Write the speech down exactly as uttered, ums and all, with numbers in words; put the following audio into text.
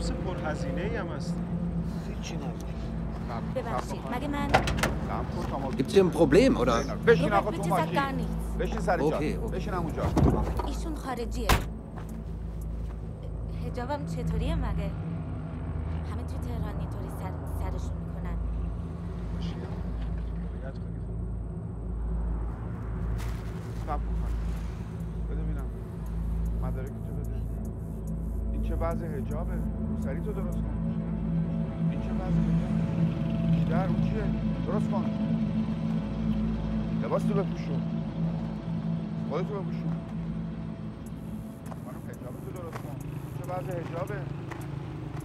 عروس پرهزینه ای هم هستی. هیچی نگو. ببخشید مگه من Gibt's hier ein Problem, oder? بشین آقا به تو چه ماشین. کار نیست. بشین سر جا. اوکی، اوکی. بشین همونجا. ایشون خارجیه. حجابم چطوریه مگه؟ همه تو تهران اینطوری سر سرشون میکنن. باشی باید کنی خوب. صبر کن. بده ببینم. مدارکتو بده. این چه وضع حجابه؟ سری تو درست کن. این چه وضع حجابه؟ بیشتر اون چیه؟ درست کن. لباس تو بپوشون. خودتو بپوشون. خانم حجابتو درست کن. چه وضع حجابه؟